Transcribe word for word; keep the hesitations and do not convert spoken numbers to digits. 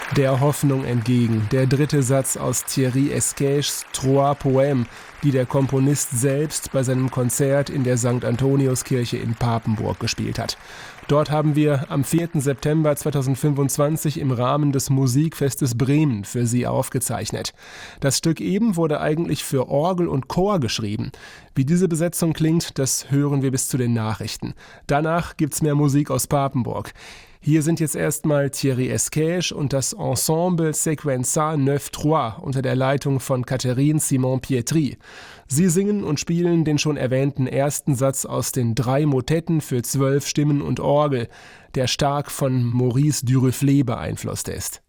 Der Hoffnung entgegen, der dritte Satz aus Thierry Esquèches Trois Poèmes, die der Komponist selbst bei seinem Konzert in der Sankt Antoniuskirche in Papenburg gespielt hat. Dort haben wir am vierten September zweitausendfünfundzwanzig im Rahmen des Musikfestes Bremen für Sie aufgezeichnet. Das Stück eben wurde eigentlich für Orgel und Chor geschrieben. Wie diese Besetzung klingt, das hören wir bis zu den Nachrichten. Danach gibt's mehr Musik aus Papenburg. Hier sind jetzt erstmal Thierry Esquèches und das Ensemble Sequenza neuf trois unter der Leitung von Catherine Simon-Pietri. Sie singen und spielen den schon erwähnten ersten Satz aus den drei Motetten für zwölf Stimmen und Orgel, der stark von Maurice Duruflé beeinflusst ist.